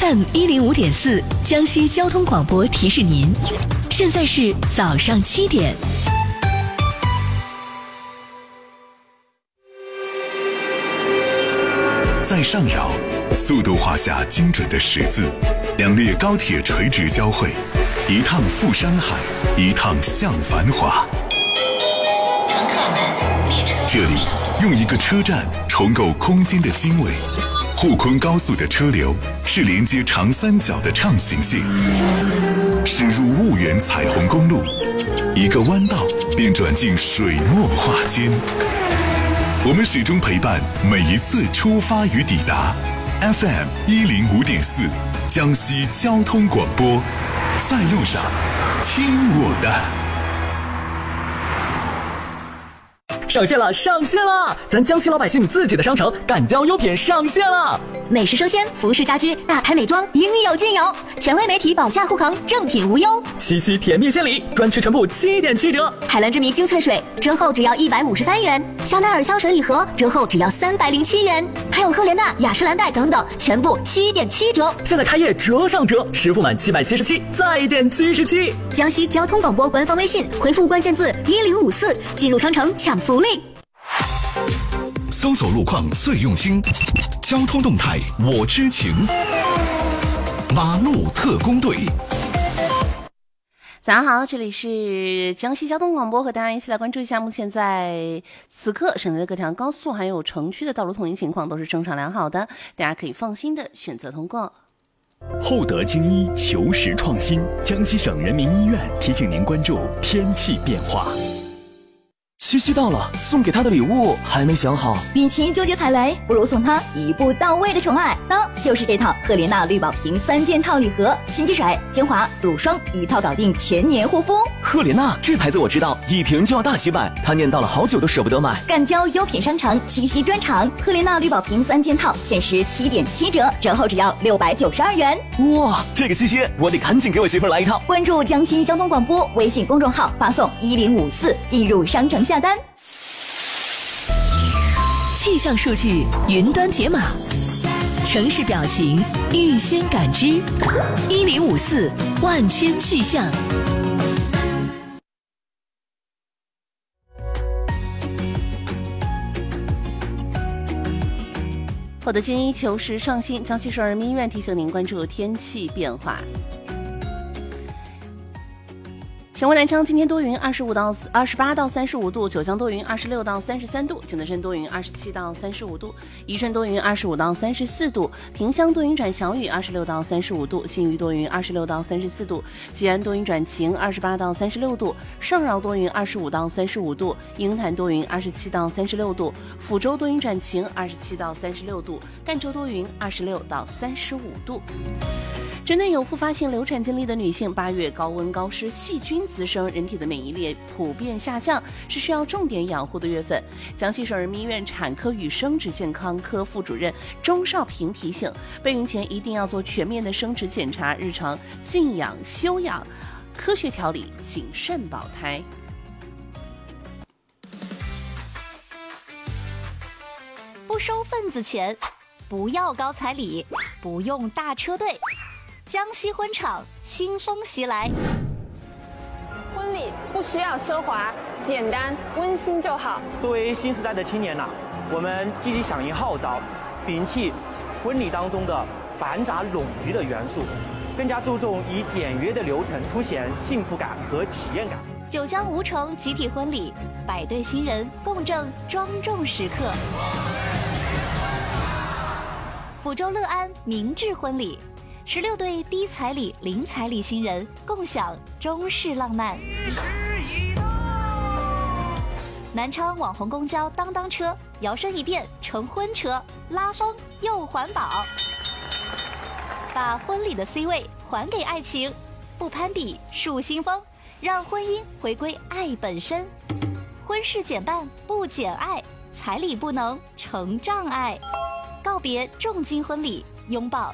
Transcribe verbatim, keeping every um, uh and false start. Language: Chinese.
F M 一零五点四，江西交通广播提示您，现在是早上七点。 在上饶，速度画下精准的十字，两列高铁垂直交汇，一趟赴山海，一趟向繁华。 乘客们，列车这里用一个车站重构空间的经纬。沪昆高速的车流是连接长三角的畅行线，驶入婺源彩虹公路，一个弯道便转进水墨画间。我们始终陪伴每一次出发与抵达。F M 一零五点四，江西交通广播，在路上听我的。 上线了，上线了！咱江西老百姓自己的商城敢交优品上线了。 美食生鲜、服饰家居、大牌美妆应有尽有，权威媒体保价护航，正品无忧。 七夕甜蜜献礼，专区全部七点七折。 海蓝之谜精粹水折后只要一百五十三元，香奈儿香水礼盒折后只要三百零七元，还有赫莲娜、雅诗兰黛等等，全部七点七折。 现在开业折上折，实付满七百七十七，再减七十七。 江西交通广播官方微信回复关键字一零五四，进入商城抢福利。 搜索路况最用心，交通动态我知情。马路特工队， 早上好，这里是江西交通广播，和大家一起来关注一下目前在此刻省内的各条高速还有城区的道路通行情况都是正常良好的，大家可以放心的选择通过。 厚德精医，求实创新，江西省人民医院提醒您关注天气变化。 七夕到了，送给他的礼物还没想好。 与其纠结踩雷，不如送他一步到位的宠爱，那就是这套赫莲娜绿宝瓶三件套礼盒，心机水、精华、乳霜一套搞定，全年护肤。 赫莲娜这牌子我知道，一瓶就要大几百，他念叨了好久都舍不得买。 敢交优品商城七夕专场，赫莲娜绿宝瓶三件套限时七点七折，折后只要六百九十二元。 哇，这个七夕我得赶紧给我媳妇来一套。 关注江西交通广播微信公众号，发送一零五四进入商城下单。 气象数据云端解码，城市表情预先感知，一零五四万千气象。 厚德精医，求实创新，江西省人民医院提醒您关注天气变化。省会南昌今天多云，二十五到二十八到三十五度；九江多云，二十六到三十三度；景德镇多云，二十七到三十五度；宜春多云，二十五到三十四度；萍乡多云转小雨，二十六到三十五度；新余多云，二十六到三十四度；吉安多云转晴，二十八到三十六度；上饶多云，二十五到三十五度；鹰潭多云，二十七到三十六度；抚州多云转晴，二十七到三十六度；赣州多云，二十六到三十五度。针对有复发性流产经历的女性，八月高温高湿，细菌滋生，人体的免疫力普遍下降，是需要重点养护的月份。江西省人民医院产科与生殖健康科副主任钟少平提醒，备孕前一定要做全面的生殖检查，日常静养休养，科学调理，谨慎保胎。 不收份子钱，不要高彩礼，不用大车队。江西婚场新风袭来， 婚礼不需要奢华，简单温馨就好。 作为新时代的青年呐、啊，我们积极响应号召，摒弃婚礼当中的繁杂冗余的元素，更加注重以简约的流程凸显幸福感和体验感。 九江吴城集体婚礼，百对新人共证庄重时刻。抚州乐安明志婚礼，十六对低彩礼、零彩礼新人共享中式浪漫。南昌网红公交当当车摇身一变成婚车，拉风又环保，把婚礼的 C 位还给爱情，不攀比树新风，让婚姻回归爱本身。婚事减半不减爱，彩礼不能成障碍。告别重金婚礼，拥抱